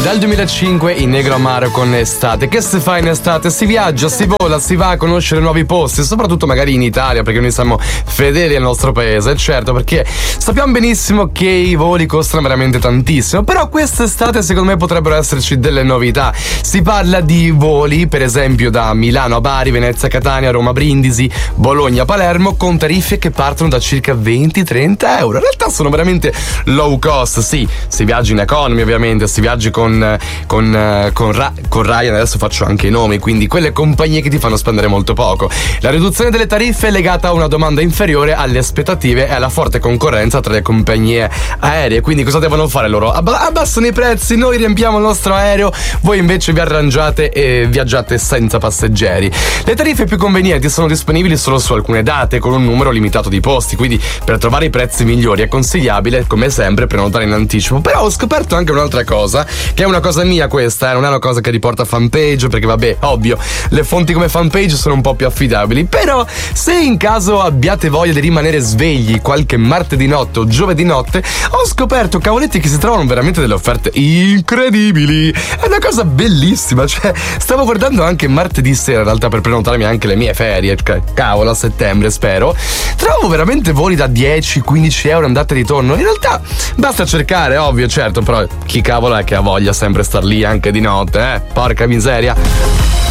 Dal 2005 in negro amaro con estate. Che si fa in estate? Si viaggia, si vola, si va a conoscere nuovi posti, soprattutto magari in Italia, perché noi siamo fedeli al nostro paese, certo, perché sappiamo benissimo che i voli costano veramente tantissimo, però quest'estate secondo me potrebbero esserci delle novità. Si parla di voli, per esempio da Milano a Bari, Venezia, Catania, Roma, Brindisi, Bologna, Palermo, con tariffe che partono da circa 20-30 euro. In realtà sono veramente low cost, sì, si viaggia in economy ovviamente, si viaggi con Ryan, adesso faccio anche i nomi, quindi quelle compagnie che ti fanno spendere molto poco. La riduzione delle tariffe è legata a una domanda inferiore alle aspettative e alla forte concorrenza tra le compagnie aeree. Quindi cosa devono fare loro? Abbassano i prezzi, noi riempiamo il nostro aereo, voi invece vi arrangiate e viaggiate senza passeggeri. Le tariffe più convenienti sono disponibili solo su alcune date con un numero limitato di posti, quindi per trovare i prezzi migliori è consigliabile come sempre prenotare in anticipo. Però ho scoperto anche un'altra cosa, che è una cosa mia questa, non è una cosa che riporta Fanpage, perché vabbè, ovvio, le fonti come Fanpage sono un po' più affidabili. Però se in caso abbiate voglia di rimanere svegli qualche martedì notte o giovedì notte, ho scoperto, cavoletti, che si trovano veramente delle offerte incredibili. È una cosa bellissima, cioè stavo guardando anche martedì sera in realtà per prenotarmi anche le mie ferie, cavolo, a settembre spero. Trovo veramente voli da 10-15 euro andata e ritorno. In realtà basta cercare, ovvio, certo, però chi cavolo è che ha voglia sempre star lì anche di notte, porca miseria.